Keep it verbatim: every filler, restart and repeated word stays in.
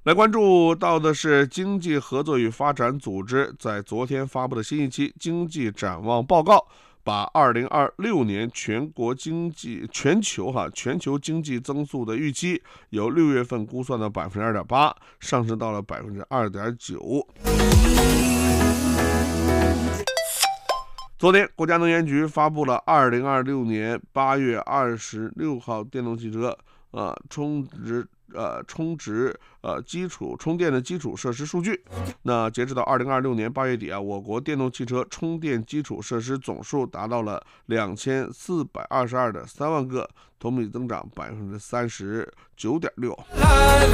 来关注到的是经济合作与发展组织在昨天发布的新一期经济展望报告，把二零二六年全国经济全球哈全球经济增速的预期由六月份估算的百分之二点八上升到了百分之二点九。昨天，国家能源局发布了二零二六年八月二十六号电动汽车呃充值呃充值呃基础充电的基础设施数据。那截止到二零二六年八月底啊，我国电动汽车充电基础设施总数达到了两千四百二十二点三万个，同比增长百分之三十九点六。